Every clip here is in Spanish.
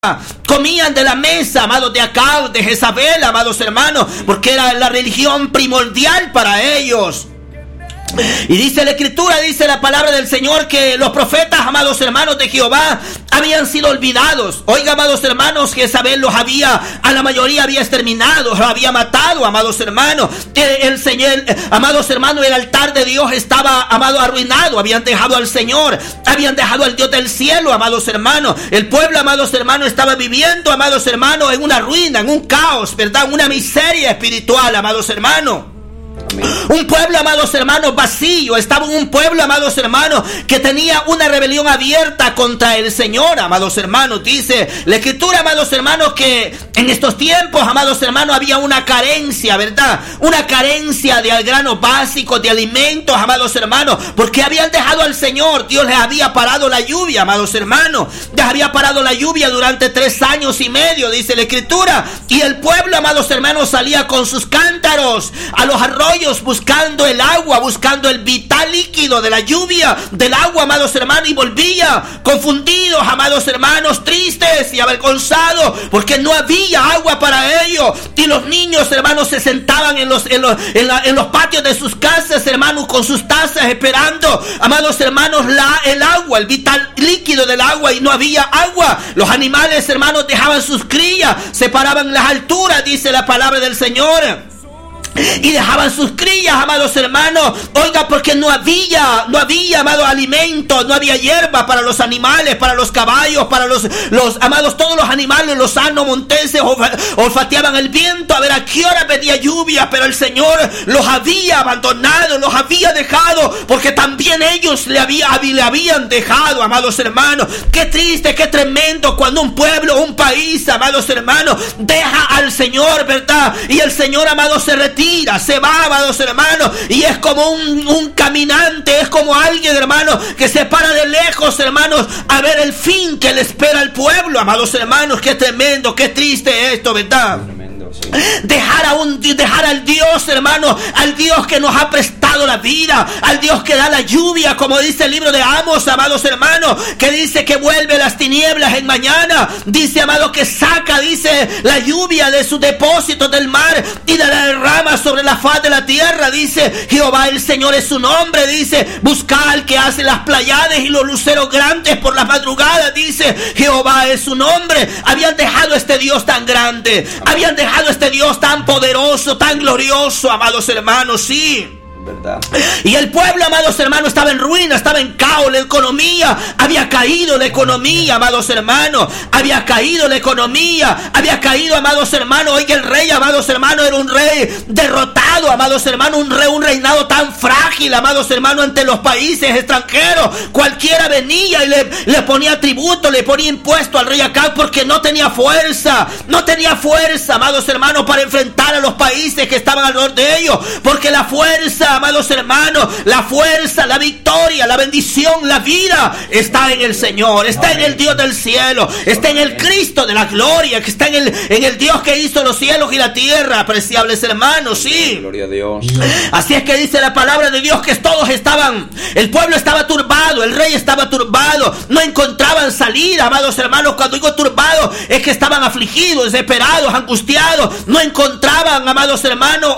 comían de la mesa, amados, de Acab, de Jezabel, amados hermanos, porque era la religión primordial para ellos. Y dice la escritura, dice la palabra del Señor, que los profetas, amados hermanos de Jehová, habían sido olvidados. Oiga, amados hermanos, Jezabel los había, a la mayoría había exterminado, los había matado, amados hermanos. El Señor, amados hermanos, el altar de Dios estaba, amado, arruinado. Habían dejado al Señor, habían dejado al Dios del cielo, amados hermanos. El pueblo, amados hermanos, estaba viviendo, amados hermanos, en una ruina, en un caos, ¿verdad? Una miseria espiritual, amados hermanos. Un pueblo, amados hermanos, vacío. Estaba un pueblo, amados hermanos, que tenía una rebelión abierta contra el Señor, amados hermanos. Dice la escritura, amados hermanos, que en estos tiempos, amados hermanos, había una carencia, ¿verdad? Una carencia de granos básicos, de alimentos, amados hermanos, porque habían dejado al Señor. Dios les había parado la lluvia, amados hermanos. Les había parado la lluvia durante 3 años y medio, dice la escritura. Y el pueblo, amados hermanos, salía con sus cántaros a los arroyos buscando el agua, buscando el vital líquido de la lluvia, del agua, amados hermanos, y volvía confundidos, amados hermanos, tristes y avergonzados, porque no había agua para ellos. Y los niños, hermanos, se sentaban en los patios de sus casas, hermanos, con sus tazas, esperando, amados hermanos, el agua, el vital líquido del agua, y no había agua. Los animales, hermanos, dejaban sus crías, se paraban en las alturas, dice la palabra del Señor, y dejaban sus crías, amados hermanos. Oiga, porque no había, amado, alimento, no había hierba para los animales, para los caballos, para los amados, todos los animales, los asnos monteses olfateaban el viento a ver a qué hora venía lluvia, pero el Señor los había abandonado, los había dejado, porque también ellos le habían dejado, amados hermanos. Qué triste, qué tremendo cuando un pueblo, un país, amados hermanos, deja al Señor, ¿verdad? Y el Señor, amado, se retira, se va, amados hermanos, y es como un caminante, es como alguien, hermanos, que se para de lejos, hermanos, a ver el fin que le espera al pueblo, amados hermanos. Qué tremendo, qué triste esto, ¿verdad? Dejar al Dios, hermano, al Dios que nos ha prestado la vida, al Dios que da la lluvia, como dice el libro de Amos, amados hermanos, que dice que vuelve las tinieblas en mañana, dice, amado, que saca, dice, la lluvia de sus depósitos del mar y de la derrama sobre la faz de la tierra. Dice Jehová el Señor es su nombre. Dice, buscar al que hace las playades y los luceros grandes por las madrugadas. Dice, Jehová es su nombre. Habían dejado este Dios tan grande, habían dejado este Dios tan poderoso, tan glorioso, amados hermanos, sí. ¿Verdad? Y el pueblo, amados hermanos, estaba en ruina, estaba en caos. La economía había caído, la economía, amados hermanos, había caído la economía, había caído, amados hermanos. Oiga, el rey, amados hermanos, era un rey derrotado, amados hermanos, un reinado tan frágil, amados hermanos, ante los países extranjeros. Cualquiera venía y le ponía tributo, le ponía impuesto al rey Acab, porque no tenía fuerza, amados hermanos, para enfrentar a los países que estaban alrededor de ellos, porque la fuerza, amados hermanos, la fuerza, la victoria, la bendición, la vida está en el Señor, está en el Dios del cielo, está en el Cristo de la gloria, que está en el Dios que hizo los cielos y la tierra, apreciables hermanos, sí. Gloria a Dios. Así es que dice la palabra de Dios que todos el pueblo estaba turbado, el rey estaba turbado, no encontraban salida, amados hermanos. Cuando digo turbado es que estaban afligidos, desesperados, angustiados, no encontraban, amados hermanos,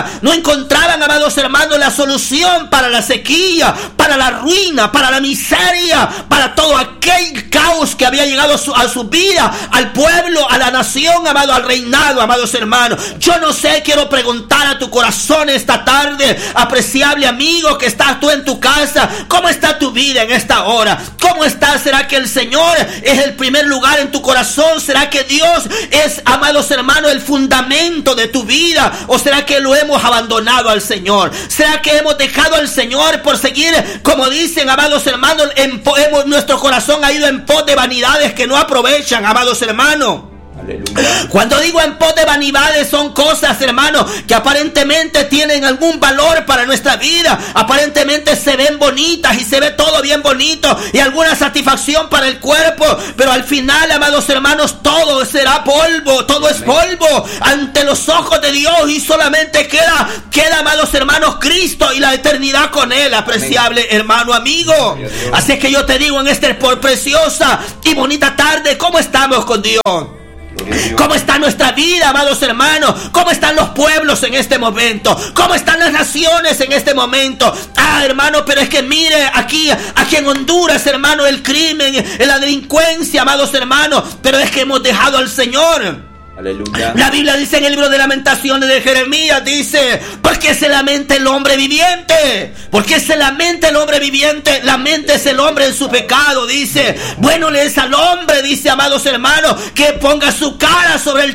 amados hermanos, la solución para la sequía, para la ruina, para la miseria, para todo aquel caos que había llegado a su vida, al pueblo, a la nación, amado, al reinado, amados hermanos. Yo no sé, quiero preguntar a tu corazón esta tarde, apreciable amigo, que estás tú en tu casa, ¿cómo está tu vida en esta hora? ¿Cómo está? ¿Será que el Señor es el primer lugar en tu corazón? ¿Será que Dios es, amados hermanos, el fundamento de tu vida? ¿O será que lo hemos abandonado al Señor? ¿Será que hemos dejado al Señor por seguir, como dicen, amados hermanos, nuestro corazón ha ido en pos de vanidades que no aprovechan, amados hermanos? Aleluya. Cuando digo en pos de vanidades, son cosas, hermano, que aparentemente tienen algún valor para nuestra vida. Aparentemente se ven bonitas y se ve todo bien bonito y alguna satisfacción para el cuerpo, pero al final, amados hermanos, todo será polvo, todo es polvo ante los ojos de Dios, y solamente queda, amados hermanos, Cristo y la eternidad con Él, apreciable hermano, amigo. Así es que yo te digo en esta preciosa y bonita tarde, ¿cómo estamos con Dios? ¿Cómo está nuestra vida, amados hermanos? ¿Cómo están los pueblos en este momento? ¿Cómo están las naciones en este momento? Hermano, pero es que mire, aquí en Honduras, hermano, el crimen, la delincuencia, amados hermanos, pero es que hemos dejado al Señor. Aleluya. La Biblia dice en el libro de Lamentaciones de Jeremías, dice: ¿por qué se lamenta el hombre viviente? ¿Por qué se lamenta el hombre viviente? Laméntese el hombre en su pecado, dice. Bueno le es al hombre, dice, amados hermanos, que ponga su cara sobre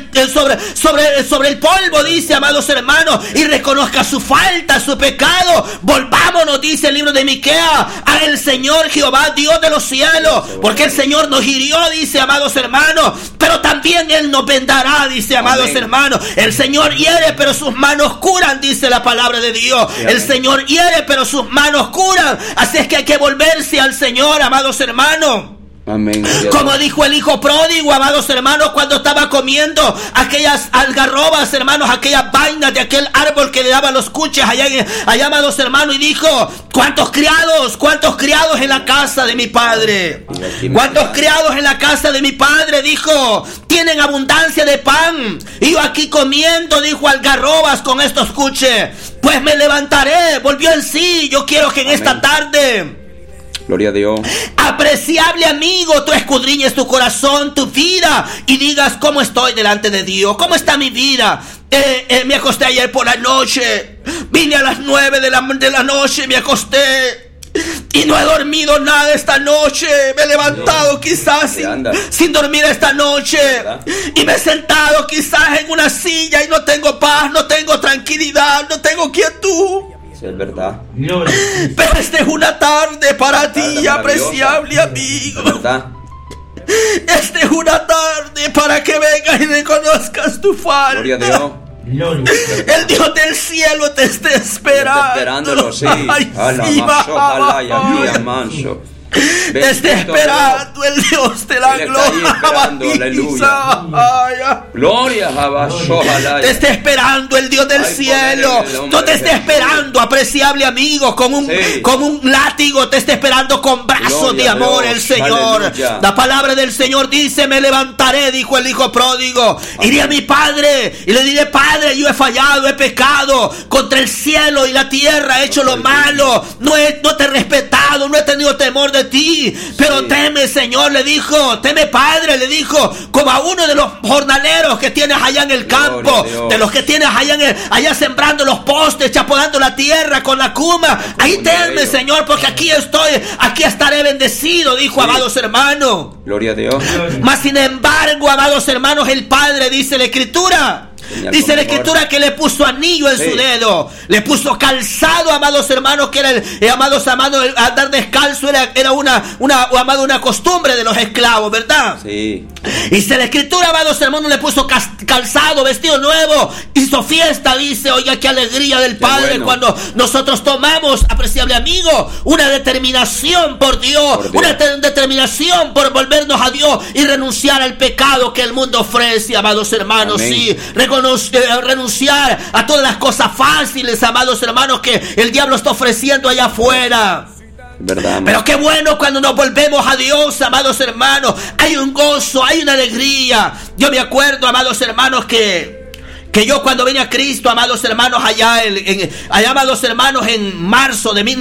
el polvo, dice, amados hermanos, y reconozca su falta, su pecado. Volvámonos, dice el libro de Miqueas, al Señor Jehová, Dios de los cielos, porque el Señor nos hirió, dice, amados hermanos, pero también Él nos vendará, dice, amados hermanos. El Señor hiere, pero sus manos curan, dice la palabra de Dios. El Señor hiere, pero sus manos curan. Así es que hay que volverse al Señor, amados hermanos. Amén. Como dijo el hijo pródigo, amados hermanos, cuando estaba comiendo aquellas algarrobas, hermanos, aquellas vainas de aquel árbol que le daban los cuches allá, amados hermanos, y dijo: ¿cuántos criados en la casa de mi padre? ¿Cuántos criados en la casa de mi padre? Dijo, tienen abundancia de pan, y yo aquí comiendo, dijo, algarrobas con estos cuches. Pues me levantaré. Volvió en sí. Yo quiero que en esta tarde, gloria a Dios, apreciable amigo, tú escudriñes tu corazón, tu vida, y digas: ¿cómo estoy delante de Dios? ¿Cómo está mi vida? Me acosté ayer por la noche, vine a las 9 de la noche, me acosté y no he dormido nada esta noche. Me he levantado quizás sin dormir esta noche, y me he sentado quizás en una silla y no tengo paz, no tengo tranquilidad, no tengo quietud. Es verdad. Pero esta es una tarde para ti, apreciable amigo. Esta es una tarde para que vengas y reconozcas tu falta. Gloria a Dios. El Dios del cielo te está esperando. Sí. Ay, sí, te está esperando el Dios de la gloria. Te está esperando el Dios del cielo. No te está esperando, apreciable amigo, con un látigo. Te está esperando con brazos de amor el Señor. Aleluya. La palabra del Señor dice: me levantaré, dijo el hijo pródigo. Iré a mi padre y le diré: Padre, yo he fallado, he pecado contra el cielo y la tierra, he hecho lo malo, no te he respetado, no he tenido temor de ti, pero teme, Señor, le dijo, teme, Padre, le dijo, como a uno de los jornaleros que tienes allá en el campo, de los que tienes allá sembrando los postes, chapodando la tierra con la cuma. Ahí teme, Señor, porque aquí estaré bendecido, dijo, amados hermanos. Gloria a Dios. Mas sin embargo, amados hermanos, el Padre, dice la Escritura, dice la Escritura, que le puso anillo en su dedo, le puso calzado, amados hermanos, que era amados, andar descalzo era una costumbre de los esclavos, ¿verdad? Sí. Dice la Escritura, amados hermanos, le puso calzado, vestido nuevo, hizo fiesta, dice. Oiga, qué alegría del Padre cuando nosotros tomamos, apreciable amigo, una determinación por Dios, una determinación por volvernos a Dios y renunciar al pecado que el mundo ofrece, amados hermanos. Amén. Sí, renunciar a todas las cosas fáciles, amados hermanos, que el diablo está ofreciendo allá afuera. ¿Verdad? Pero qué bueno cuando nos volvemos a Dios, amados hermanos. Hay un gozo, hay una alegría. Yo me acuerdo, amados hermanos, que yo cuando vine a Cristo, amados hermanos, allá amados hermanos, en marzo de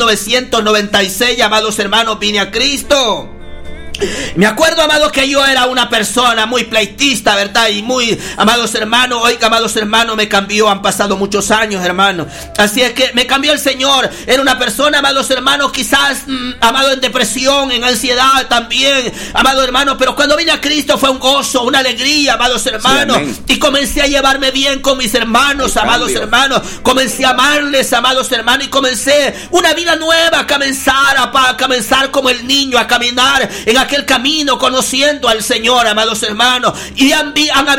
1996, amados hermanos, vine a Cristo. Me acuerdo, amados, que yo era una persona muy pleitista, ¿verdad? Y muy, amados hermanos, oiga, amados hermanos, me cambió, han pasado muchos años, hermanos. Así es que me cambió el Señor. Era una persona, amados hermanos, quizás, amado, en depresión, en ansiedad también, amados hermanos. Pero cuando vine a Cristo fue un gozo, una alegría, amados hermanos. Sí, y comencé a llevarme bien con mis hermanos, amados hermanos. Comencé a amarles, amados hermanos, y comencé una vida nueva, a comenzar como el niño, a caminar en aquel camino conociendo al Señor, amados hermanos, y han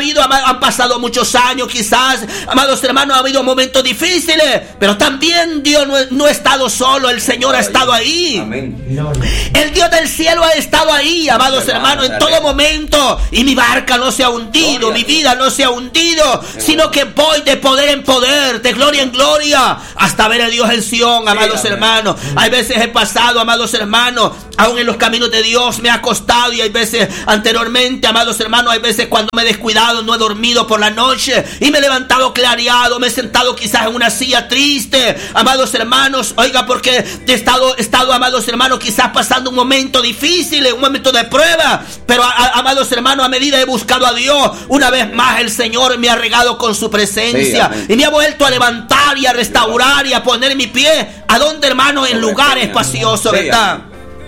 pasado muchos años quizás, amados hermanos, ha habido momentos difíciles, pero también Dios no ha estado solo, el Señor ha estado ahí. Amén. El Dios del cielo ha estado ahí, amados hermanos, en todo momento, y mi barca no se ha hundido, mi vida no se ha hundido, sino que voy de poder en poder, de gloria en gloria, hasta ver a Dios en Sión, amados hermanos. Hay veces he pasado, amados hermanos, aún en los caminos de Dios me ha costado, y hay veces anteriormente, amados hermanos, hay veces cuando me he descuidado, no he dormido por la noche y me he levantado clareado, me he sentado quizás en una silla triste, amados hermanos, oiga, porque he estado, amados hermanos, quizás pasando un momento difícil, un momento de prueba, pero amados hermanos, a medida he buscado a Dios, una vez más el Señor me ha regado con su presencia, y me ha vuelto a levantar y a restaurar y a poner mi pie, ¿a dónde, hermano? En lugares espaciosos, ¿verdad?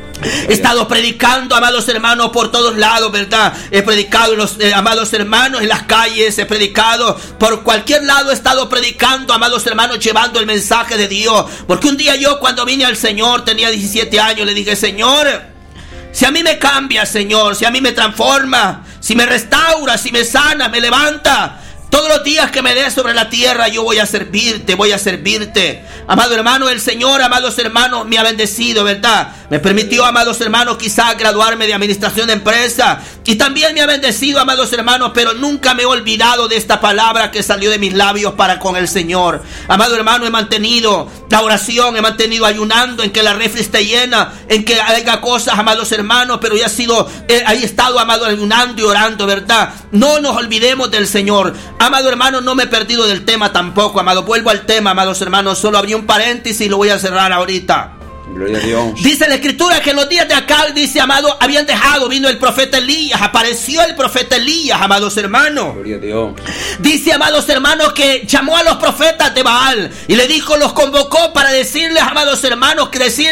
He estado predicando, amados hermanos, por todos lados, ¿verdad? He predicado, amados hermanos, en las calles, he predicado por cualquier lado, he estado predicando, amados hermanos, llevando el mensaje de Dios. Porque un día yo, cuando vine al Señor, tenía 17 años, le dije: Señor, si a mí me cambia, Señor, si a mí me transforma, si me restaura, si me sana, me levanta, todos los días que me des sobre la tierra, yo voy a servirte, voy a servirte. Amado hermano, el Señor, amados hermanos, me ha bendecido, ¿verdad? Me permitió, amados hermanos, quizás graduarme de administración de empresa. Y también me ha bendecido, amados hermanos, pero nunca me he olvidado de esta palabra que salió de mis labios para con el Señor. Amado hermano, he mantenido la oración, he mantenido ayunando, en que la refri esté llena, en que haya cosas, amados hermanos, pero he estado, amado, ayunando y orando, ¿verdad? No nos olvidemos del Señor. Amado hermano, no me he perdido del tema tampoco, amado. Vuelvo al tema, amados hermanos. Solo abrí un paréntesis y lo voy a cerrar ahorita. Gloria a Dios. Dice la escritura que en los días de Acab, dice, amado, habían dejado, vino el profeta Elías, apareció el profeta Elías, amados hermanos. Gloria a Dios. Dice, amados hermanos, que llamó a los profetas de Baal y le dijo, los convocó para decirles, amados hermanos,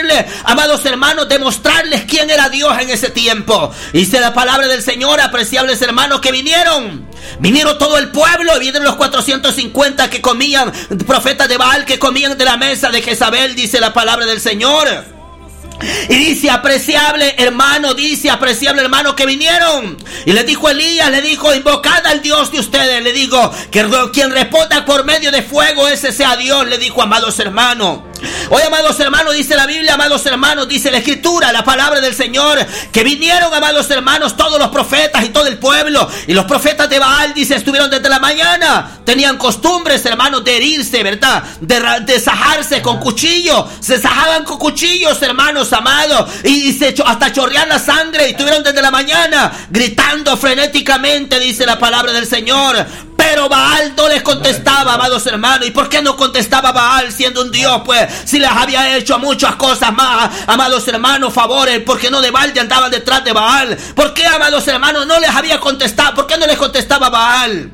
demostrarles quién era Dios en ese tiempo. Dice la palabra del Señor, apreciables hermanos, que vinieron todo el pueblo, y vinieron los 450 que comían, profetas de Baal, que comían de la mesa de Jezabel, dice la palabra del Señor. Y dice, apreciable hermano, que vinieron. Y le dijo Elías, invocad al Dios de ustedes. Le digo, que quien responda por medio de fuego, ese sea Dios. Le dijo, amados hermanos. Hoy, amados hermanos, dice la Biblia, amados hermanos, dice la escritura, la palabra del Señor, que vinieron, amados hermanos, todos los profetas y todo el pueblo. Y los profetas de Baal, dice, estuvieron desde la mañana. Tenían costumbres, hermanos, de herirse, ¿verdad? De sajarse con cuchillos. Se sajaban con cuchillos, hermanos amados, y hasta chorrear la sangre. Y estuvieron desde la mañana gritando frenéticamente, dice la palabra del Señor. Pero Baal no les contestaba, amados hermanos. ¿Y por qué no contestaba Baal siendo un Dios? Pues si les había hecho muchas cosas más, amados hermanos, favores. ¿Por qué no de balde andaban detrás de Baal? ¿Por qué, amados hermanos, no les había contestado? ¿Por qué no les contestaba Baal?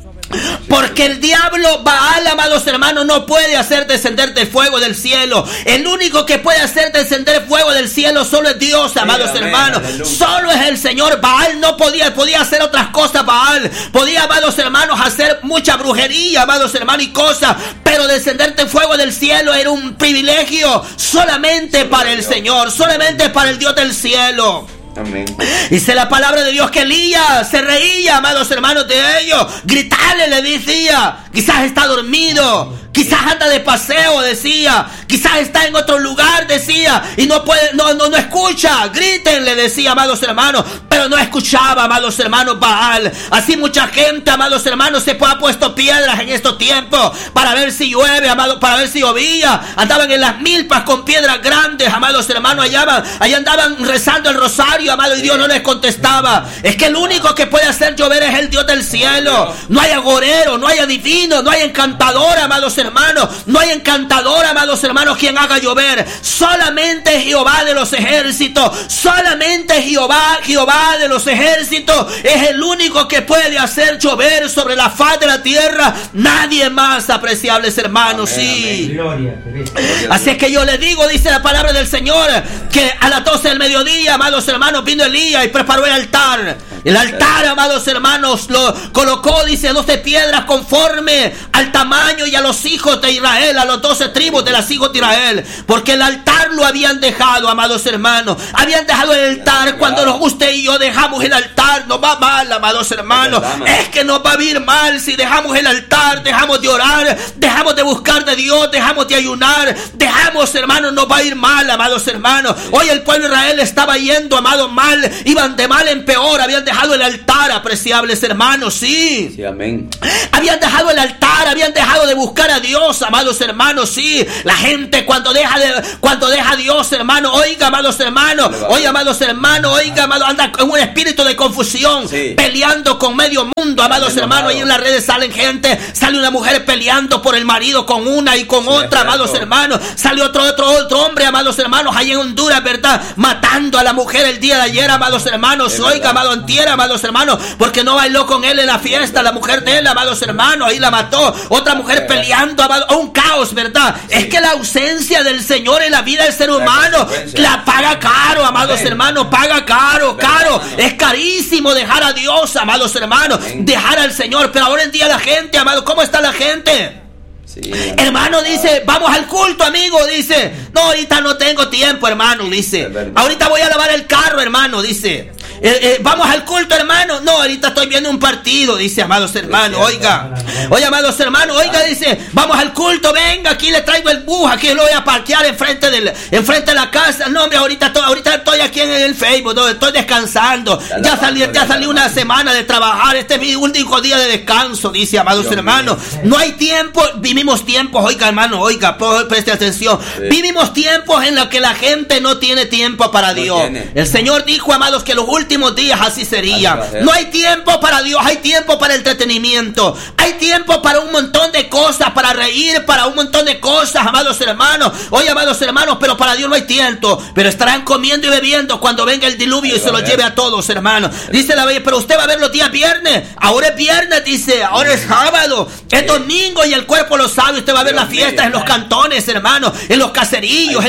Porque el diablo Baal, amados hermanos, no puede hacer descender de fuego del cielo. El único que puede hacer descender fuego del cielo solo es Dios, amados hermanos. Solo es el Señor. Baal no podía hacer otras cosas. Baal podía, amados hermanos, hacer mucha brujería, amados hermanos, y cosas, pero descender de fuego del cielo era un privilegio solamente para el Señor, solamente para el Dios del cielo. Amén. Dice la palabra de Dios que Elías se reía, amados hermanos, de ellos. Gritarle, le decía, quizás está dormido, quizás anda de paseo, decía, quizás está en otro lugar, decía, y no escucha. Griten, le decía, amados hermanos, pero no escuchaba, amados hermanos, Baal. Así mucha gente, amados hermanos, se ha puesto piedras en estos tiempos para ver si llueve, amados, para ver si llovía. Andaban en las milpas con piedras grandes, amados hermanos, allá andaban rezando el rosario, amado, y Dios no les contestaba. Es que el único que puede hacer llover es el Dios del cielo. No hay agorero, no hay adivino, no hay encantador, amados hermanos, no hay encantador, amados hermanos, quien haga llover. Solamente Jehová de los ejércitos, solamente Jehová de los ejércitos es el único que puede hacer llover sobre la faz de la tierra. Nadie más, apreciables hermanos. Amén, sí. Amén. Así es que yo le digo, dice la palabra del Señor, que a las 12 del mediodía, amados hermanos, hermanos, vino Elías y preparó el altar. El altar, amados hermanos, lo colocó, dice, 12 piedras conforme al tamaño y a los hijos de Israel, a los 12 tribus de los hijos de Israel, porque el altar lo habían dejado, amados hermanos. Habían dejado el altar. Cuando usted y yo dejamos el altar, nos va mal, amados hermanos. Es que nos va a ir mal si dejamos el altar, dejamos de orar, dejamos de buscar de Dios, dejamos de ayunar, dejamos, hermanos, nos va a ir mal, amados hermanos. Hoy el pueblo de Israel estaba yendo, amados, mal, iban de mal en peor, habían dejado el altar, apreciables hermanos, sí, amén. Habían dejado el altar, habían dejado de buscar a Dios, amados hermanos, sí. La gente cuando deja a Dios, hermano, oiga, amados hermanos, oiga, amados hermanos, oiga, amado, anda en un espíritu de confusión, peleando con medio mundo, amados hermanos. Ahí en las redes salen gente, sale una mujer peleando por el marido con una y con otra, amados hermanos. Sale otro hombre, amados hermanos, ahí en Honduras, ¿verdad? Matando a la mujer el día de ayer, amados hermanos, oiga, amado, antier, amados hermanos, porque no bailó con él en la fiesta, la mujer de él, amados hermanos, ahí la mató. Otra mujer peleando, amado, un caos, ¿verdad? Es que la ausencia del Señor en la vida del ser humano la paga caro, amados hermanos, paga caro. Es carísimo dejar a Dios, amados hermanos, dejar al Señor. Pero ahora en día la gente, amado, ¿cómo está la gente? Hermano, dice, vamos al culto, amigo, dice, no, ahorita no tengo tiempo, hermano, dice, ahorita voy a lavar el carro, hermano, dice, vamos al culto, hermano, no, ahorita estoy viendo un partido, dice, amados hermanos, oiga, amados hermanos, oiga, dice, vamos al culto, venga, aquí le traigo el bus, aquí lo voy a parquear enfrente de la casa. No, hombre, ahorita estoy aquí en el Facebook, no, estoy descansando, ya salí una semana de trabajar, este es mi último día de descanso, dice, amados hermanos, no hay tiempo. Vivimos tiempos, oiga, hermano, oiga, preste atención, vivimos tiempos en los que la gente no tiene tiempo para Dios. El Señor dijo, amados, que los últimos días así sería. No hay tiempo para Dios, hay tiempo para entretenimiento, hay tiempo para un montón de cosas, para reír, para un montón de cosas, amados hermanos. Oye, amados hermanos, pero para Dios no hay tiempo. Pero estarán comiendo y bebiendo cuando venga el diluvio y se los lleve a todos, hermanos. Dice la Biblia, pero usted va a ver los días viernes. Ahora es viernes, dice, ahora es sábado, es domingo y el cuerpo lo sabe. Usted va a ver las fiestas en los cantones, hermano, en los caserillos,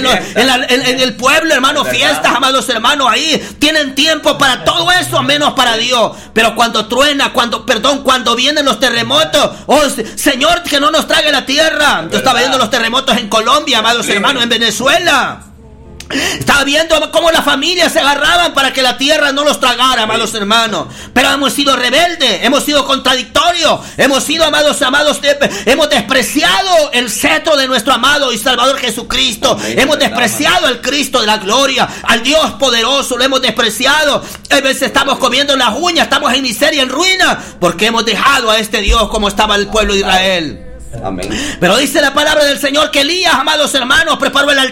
en el pueblo, hermano, fiestas, amados hermanos. Ahí tienen tiempo para todo eso, menos para Dios. Pero cuando truena, cuando vienen los terremotos, oh Señor, que no nos trague la tierra. Yo estaba viendo los terremotos en Colombia, amados hermanos, en Venezuela. Estaba viendo cómo las familias se agarraban para que la tierra no los tragara, amados hermanos. Pero hemos sido rebeldes, hemos sido contradictorios, hemos sido, amados, hemos despreciado el cetro de nuestro amado y Salvador Jesucristo. Hemos despreciado al Cristo de la gloria, al Dios poderoso, lo hemos despreciado. A veces estamos comiendo las uñas, estamos en miseria, en ruina, porque hemos dejado a este Dios como estaba el pueblo de Israel. Amén. Pero dice la palabra del Señor que Elías, amados hermanos, preparó el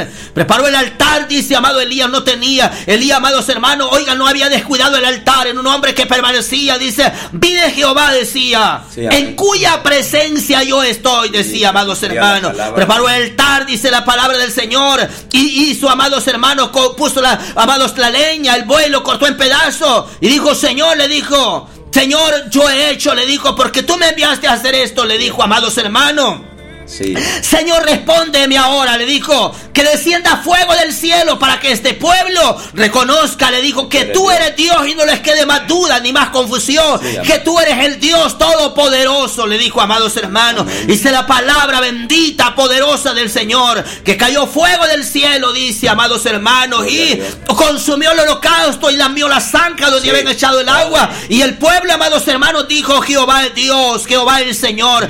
altar, dice, amado, Elías, amados hermanos, oigan, no había descuidado el altar, en un hombre que permanecía, dice, vive Jehová, decía, en cuya presencia yo estoy, decía, amados hermanos. Preparó el altar, dice la palabra del Señor, y hizo, amados hermanos, puso la leña, el buey lo cortó en pedazos, y dijo, Señor, le dijo, Señor, yo he hecho, le dijo, porque tú me enviaste a hacer esto, le dijo, amados hermanos. Sí. Señor, respóndeme ahora, le dijo, que descienda fuego del cielo para que este pueblo reconozca, le dijo, que tú eres Dios y no les quede más duda ni más confusión, que tú eres el Dios todopoderoso, le dijo, amados hermanos. Dice la palabra bendita, poderosa del Señor, que cayó fuego del cielo, dice, amados hermanos, y consumió el holocausto y lamió la zanja donde habían echado el agua, y el pueblo, amados hermanos, dijo, Jehová es Dios, Jehová es el Señor.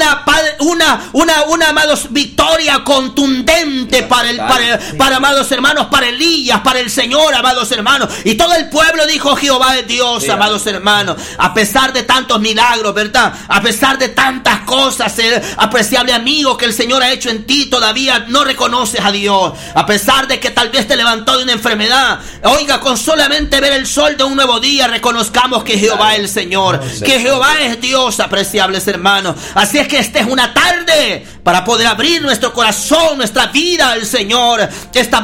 Una, amados, victoria contundente para amados hermanos, para Elías, para el Señor, amados hermanos. Y todo el pueblo dijo, Jehová es Dios, amados hermanos. A pesar de tantos milagros, ¿verdad? A pesar de tantas cosas, apreciable amigo, que el Señor ha hecho en ti, todavía no reconoces a Dios. A pesar de que tal vez te levantó de una enfermedad, oiga, con solamente ver el sol de un nuevo día, reconozcamos que Jehová es el Señor, que Jehová es Dios, apreciables hermanos. Así es que esta es una tarde fe para poder abrir nuestro corazón, nuestra vida al Señor. Esta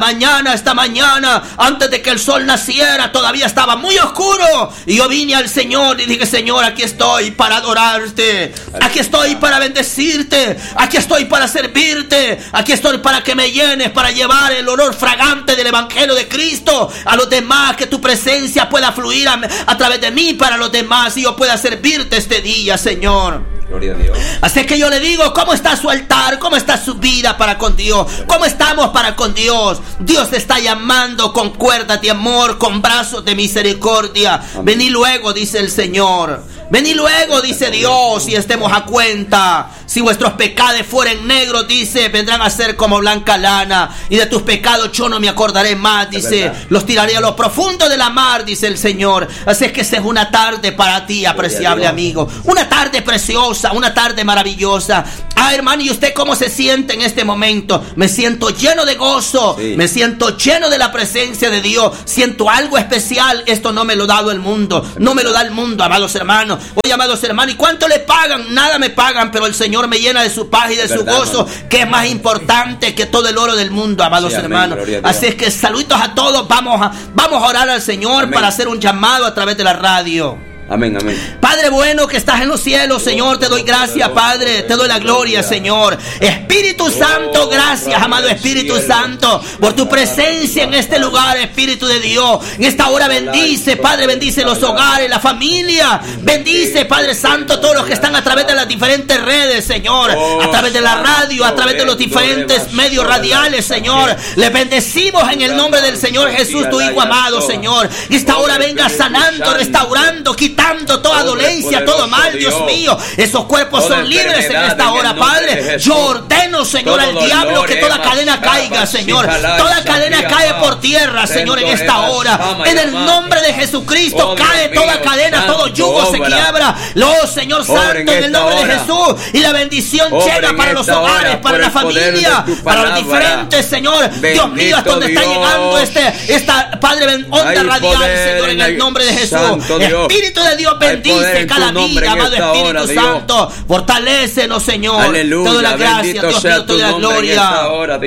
mañana, antes de que el sol naciera, todavía estaba muy oscuro. Y yo vine al Señor y dije: Señor, aquí estoy para adorarte. Aquí estoy para bendecirte. Aquí estoy para servirte. Aquí estoy para que me llenes, para llevar el olor fragante del Evangelio de Cristo a los demás. Que tu presencia pueda fluir a través de mí para los demás, y yo pueda servirte este día, Señor. Gloria a Dios. Así que yo le digo: ¿cómo está su altar? ¿Cómo está su vida para con Dios? ¿Cómo estamos para con Dios? Dios te está llamando con cuerdas de amor, con brazos de misericordia. Amén. Vení luego, dice el Señor. Vení luego, dice Dios, y estemos a cuenta. Si vuestros pecados fueren negros, dice, vendrán a ser como blanca lana. Y de tus pecados yo no me acordaré más, dice. Los tiraré a lo profundo de la mar, dice el Señor. Así es que esa es una tarde para ti, apreciable amigo. Una tarde preciosa, una tarde maravillosa. Hermano, ¿y usted cómo se siente en este momento? Me siento lleno de gozo. Sí. Me siento lleno de la presencia de Dios. Siento algo especial. Esto no me lo ha dado el mundo. No me lo da el mundo, amados hermanos. Oye, amados hermanos, ¿y cuánto le pagan? Nada me pagan, pero el Señor me llena de su paz y de su gozo, que es más importante que todo el oro del mundo, amados hermanos. Así es que saludos a todos. Vamos a orar al Señor para hacer un llamado a través de la radio. Amén, amén. Padre bueno que estás en los cielos, Señor, te doy gracias, Padre, te doy la gloria, Señor. Espíritu Santo, gracias, amado Espíritu Santo, por tu presencia en este lugar, Espíritu de Dios. En esta hora bendice, Padre, bendice los hogares, la familia. Bendice, Padre Santo, todos los que están a través de las diferentes redes, Señor, a través de la radio, a través de los diferentes medios radiales, Señor. Les bendecimos en el nombre del Señor Jesús, tu Hijo amado, Señor. En esta hora venga sanando, restaurando, quitando toda dolencia, todo mal, Dios mío. Esos cuerpos son libres en esta hora, Padre. Yo ordeno, Señor, al diablo que toda cadena caiga, Señor. Toda cadena cae por tierra, Señor, en esta hora. En el nombre de Jesucristo cae toda cadena, todo yugo se quiebra. Señor Santo, en el nombre de Jesús. Y la bendición llega para los hogares, para la familia, para los diferentes, Señor. Dios mío, hasta donde está llegando esta, Padre, onda radial, Señor, en el nombre de Jesús. Espíritu de Dios, bendice cada vida, amado Espíritu Santo. Fortalécenos, Señor. Aleluya. Te doy la gracia, Dios mío, te doy la gloria.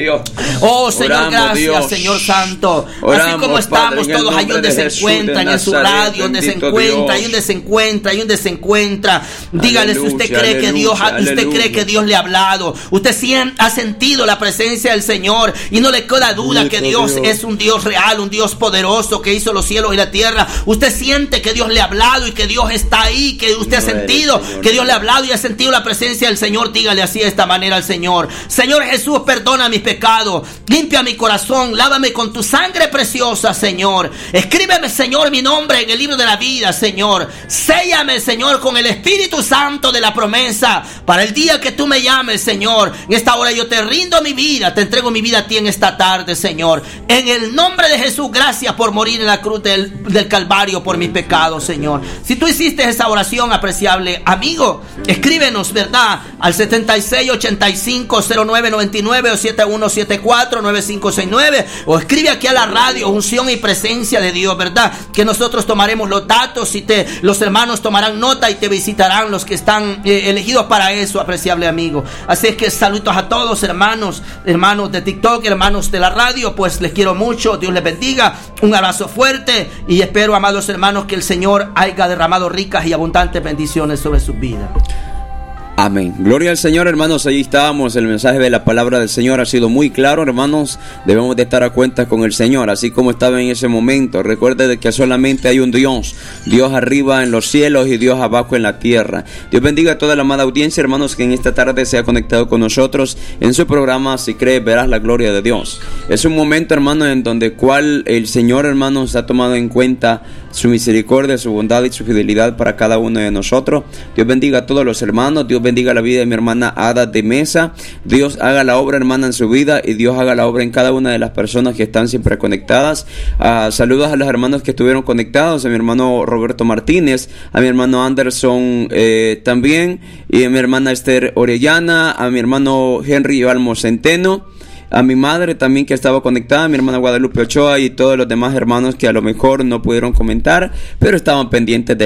Oh, Señor, gracias, Señor Santo. Así como estamos todos ahí donde se encuentran, en su radio, donde se encuentra, ahí donde se encuentra. Dígale si usted cree que Dios le ha hablado. Usted ha sentido la presencia del Señor y no le queda duda que Dios es un Dios real, un Dios poderoso que hizo los cielos y la tierra. Usted siente que Dios le ha hablado y que Dios está ahí, que usted ha sentido que Dios le ha hablado y ha sentido la presencia del Señor. Dígale así de esta manera al Señor: Señor Jesús, perdona mis pecados, limpia mi corazón, lávame con tu sangre preciosa, Señor. Escríbeme, Señor, mi nombre en el libro de la vida, Señor. Séllame, Señor, con el Espíritu Santo de la promesa para el día que tú me llames, Señor. En esta hora yo te rindo mi vida, te entrego mi vida a ti en esta tarde, Señor. En el nombre de Jesús, gracias por morir en la cruz del Calvario por mis pecados, Señor. Si tú hiciste esa oración, apreciable amigo, escríbenos, ¿verdad? Al 76850999 o 71749569, o escribe aquí a la radio, unción y presencia de Dios, ¿verdad? Que nosotros tomaremos los datos y los hermanos tomarán nota y te visitarán los que están elegidos para eso, apreciable amigo. Así es que saludos a todos, hermanos de TikTok, hermanos de la radio, pues les quiero mucho, Dios les bendiga, un abrazo fuerte y espero, amados hermanos, que el Señor haya derramado ricas y abundantes bendiciones sobre sus vidas. Amén. Gloria al Señor, hermanos. Allí estábamos. El mensaje de la palabra del Señor ha sido muy claro, hermanos. Debemos de estar a cuenta con el Señor, así como estaba en ese momento. Recuerde de que solamente hay un Dios. Dios arriba en los cielos y Dios abajo en la tierra. Dios bendiga a toda la amada audiencia, hermanos, que en esta tarde se ha conectado con nosotros en su programa Si Crees Verás la Gloria de Dios. Es un momento, hermanos, en donde el Señor, hermanos, ha tomado en cuenta su misericordia, su bondad y su fidelidad para cada uno de nosotros. Dios bendiga a todos los hermanos. Dios bendiga la vida de mi hermana Ada de Mesa. Dios haga la obra, hermana, en su vida, y Dios haga la obra en cada una de las personas que están siempre conectadas. Saludos a los hermanos que estuvieron conectados, a mi hermano Roberto Martínez, a mi hermano Anderson también, y a mi hermana Esther Orellana, a mi hermano Henry Almo Centeno, a mi madre también que estaba conectada, a mi hermana Guadalupe Ochoa y todos los demás hermanos que a lo mejor no pudieron comentar, pero estaban pendientes de la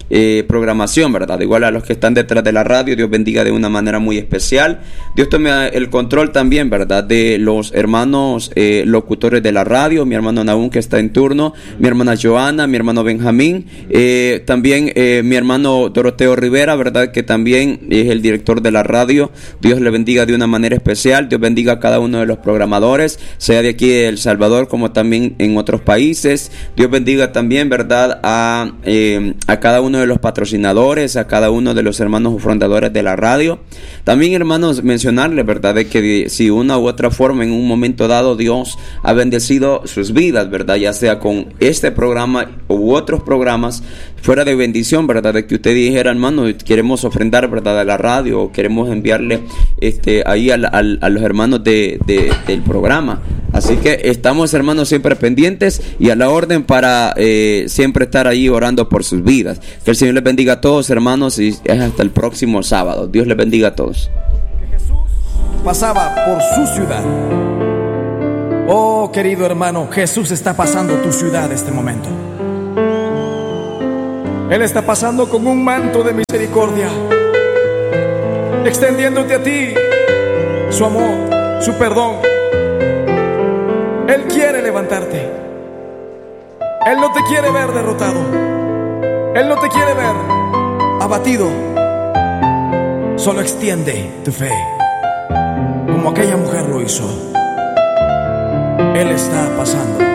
programación, ¿verdad? Igual a los que están detrás de la radio, Dios bendiga de una manera muy especial. Dios tome el control también, ¿verdad? De los hermanos locutores de la radio, mi hermano Nahum que está en turno, mi hermana Joana, mi hermano Benjamín, también mi hermano Doroteo Rivera, ¿verdad? Que también es el director de la radio. Dios le bendiga de una manera especial. Dios bendiga a cada uno de los programadores, sea de aquí de El Salvador como también en otros países. Dios bendiga también, ¿verdad? A cada uno de los patrocinadores, a cada uno de los hermanos fundadores de la radio. También, hermanos, mencionarles, ¿verdad? De que si una u otra forma en un momento dado Dios ha bendecido sus vidas, ¿verdad? Ya sea con este programa u otros programas, fuera de bendición, ¿verdad? De que usted dijera, hermano, queremos ofrendar, ¿verdad? A la radio, o queremos enviarle ahí a los hermanos del programa. Así que estamos, hermanos, siempre pendientes y a la orden para siempre estar ahí orando por sus vidas. Que el Señor les bendiga a todos, hermanos, y es hasta el próximo sábado. Dios les bendiga a todos. Jesús pasaba por su ciudad. Oh, querido hermano, Jesús está pasando tu ciudad este momento. Él está pasando con un manto de misericordia, extendiéndote a ti su amor, su perdón. Él quiere levantarte. Él no te quiere ver derrotado. Él no te quiere ver abatido. Solo extiende tu fe, como aquella mujer lo hizo. Él está pasando.